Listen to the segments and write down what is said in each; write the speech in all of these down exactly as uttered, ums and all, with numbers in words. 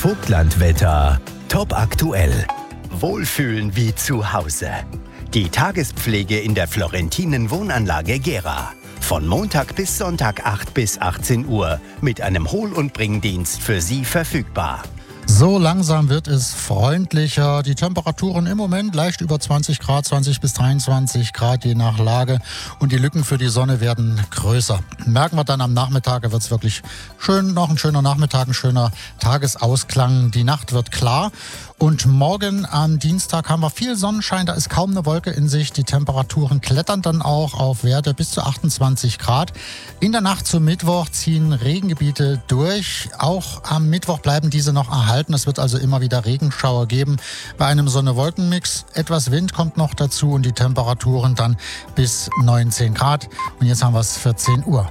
Vogtlandwetter. Top aktuell. Wohlfühlen wie zu Hause. Die Tagespflege in der Florentinen Wohnanlage Gera. Von Montag bis Sonntag acht bis achtzehn Uhr mit einem Hol- und Bringdienst für Sie verfügbar. So langsam wird es freundlicher. Die Temperaturen im Moment leicht über zwanzig Grad, zwanzig bis dreiundzwanzig Grad je nach Lage. Und die Lücken für die Sonne werden größer. Merken wir dann am Nachmittag, wird es wirklich schön, noch ein schöner Nachmittag, ein schöner Tagesausklang. Die Nacht wird klar. Und morgen am Dienstag haben wir viel Sonnenschein, da ist kaum eine Wolke in Sicht. Die Temperaturen klettern dann auch auf Werte bis zu achtundzwanzig Grad. In der Nacht zum Mittwoch ziehen Regengebiete durch. Auch am Mittwoch bleiben diese noch erhalten. Es wird also immer wieder Regenschauer geben. Bei einem Sonne-Wolken-Mix etwas Wind kommt noch dazu und die Temperaturen dann bis neunzehn Grad. Und jetzt haben wir es vierzehn Uhr.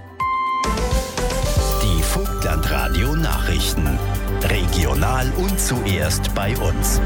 Die Vogtlandradio Nachrichten. Regional und zuerst bei uns.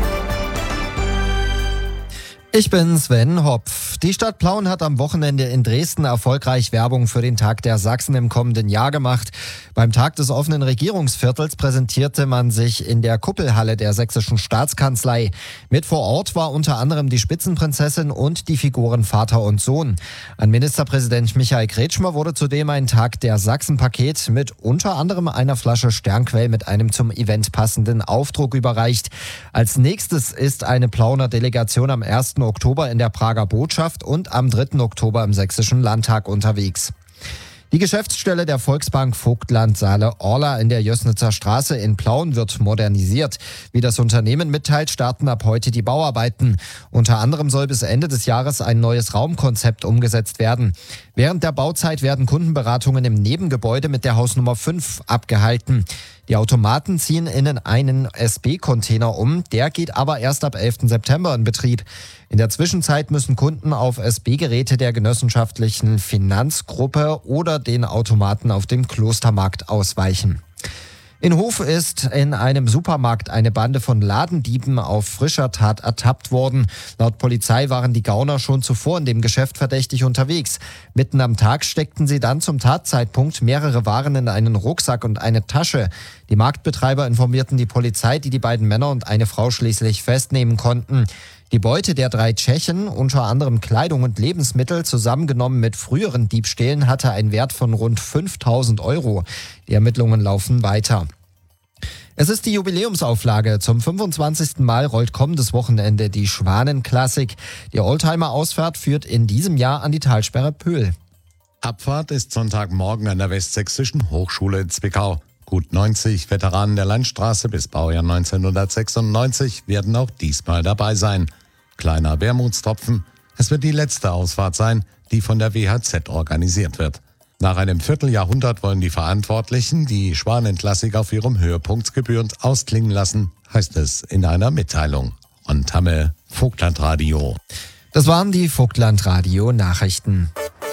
Ich bin Sven Hopf. Die Stadt Plauen hat am Wochenende in Dresden erfolgreich Werbung für den Tag der Sachsen im kommenden Jahr gemacht. Beim Tag des offenen Regierungsviertels präsentierte man sich in der Kuppelhalle der Sächsischen Staatskanzlei. Mit vor Ort war unter anderem die Spitzenprinzessin und die Figuren Vater und Sohn. An Ministerpräsident Michael Kretschmer wurde zudem ein Tag der Sachsen-Paket mit unter anderem einer Flasche Sternquell mit einem zum Event passenden Aufdruck überreicht. Als nächstes ist eine Plauner Delegation am ersten Oktober in der Prager Botschaft und am dritten Oktober im Sächsischen Landtag unterwegs. Die Geschäftsstelle der Volksbank Vogtland Saale-Orla in der Jößnitzer Straße in Plauen wird modernisiert. Wie das Unternehmen mitteilt, starten ab heute die Bauarbeiten. Unter anderem soll bis Ende des Jahres ein neues Raumkonzept umgesetzt werden. Während der Bauzeit werden Kundenberatungen im Nebengebäude mit der Hausnummer fünf abgehalten. Die Automaten ziehen in einen S B-Container um, der geht aber erst ab elften September in Betrieb. In der Zwischenzeit müssen Kunden auf S B-Geräte der genossenschaftlichen Finanzgruppe oder den Automaten auf dem Klostermarkt ausweichen. In Hof ist in einem Supermarkt eine Bande von Ladendieben auf frischer Tat ertappt worden. Laut Polizei waren die Gauner schon zuvor in dem Geschäft verdächtig unterwegs. Mitten am Tag steckten sie dann zum Tatzeitpunkt mehrere Waren in einen Rucksack und eine Tasche. Die Marktbetreiber informierten die Polizei, die die beiden Männer und eine Frau schließlich festnehmen konnten. Die Beute der drei Tschechen, unter anderem Kleidung und Lebensmittel, zusammengenommen mit früheren Diebstählen, hatte einen Wert von rund fünftausend Euro. Die Ermittlungen laufen weiter. Es ist die Jubiläumsauflage. Zum fünfundzwanzigsten Mal rollt kommendes Wochenende die Schwanenklassik. Die Oldtimer-Ausfahrt führt in diesem Jahr an die Talsperre Pöhl. Abfahrt ist Sonntagmorgen an der Westsächsischen Hochschule in Zwickau. Gut neunzig Veteranen der Landstraße bis Baujahr neunzehnhundertsechsundneunzig werden auch diesmal dabei sein. Kleiner Wermutstropfen, es wird die letzte Ausfahrt sein, die von der W H Z organisiert wird. Nach einem Vierteljahrhundert wollen die Verantwortlichen die Schwanenklassik auf ihrem Höhepunkt gebührend ausklingen lassen, heißt es in einer Mitteilung. Und Hamme, Vogtlandradio. Das waren die Vogtlandradio-Nachrichten.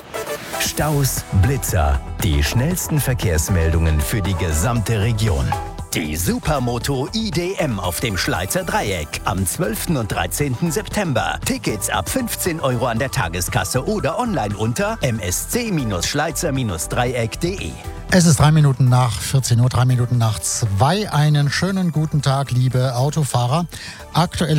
Staus, Blitzer, die schnellsten Verkehrsmeldungen für die gesamte Region. Die Supermoto I D M auf dem Schleizer Dreieck am zwölften und dreizehnten September. Tickets ab fünfzehn Euro an der Tageskasse oder online unter m s c schleizer dreieck punkt de. Es ist drei Minuten nach vierzehn Uhr, drei Minuten nach zwei. Einen schönen guten Tag, liebe Autofahrer. Aktuell